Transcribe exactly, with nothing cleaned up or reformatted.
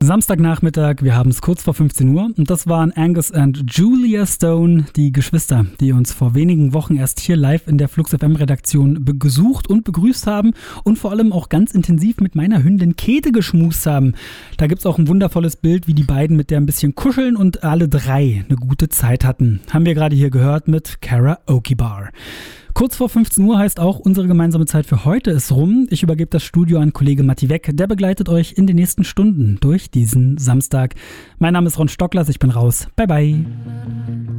Samstagnachmittag, wir haben es kurz vor fünfzehn Uhr und das waren Angus and Julia Stone, die Geschwister, die uns vor wenigen Wochen erst hier live in der Flux F M-Redaktion be- gesucht und begrüßt haben und vor allem auch ganz intensiv mit meiner Hündin Käthe geschmust haben. Da gibt's auch ein wundervolles Bild, wie die beiden mit der ein bisschen kuscheln und alle drei eine gute Zeit hatten. Haben wir gerade hier gehört mit Karaoke Bar. Kurz vor fünfzehn Uhr heißt auch, unsere gemeinsame Zeit für heute ist rum. Ich übergebe das Studio an Kollege Matti Weck. Der begleitet euch in den nächsten Stunden durch diesen Samstag. Mein Name ist Ron Stocklers, ich bin raus. Bye bye.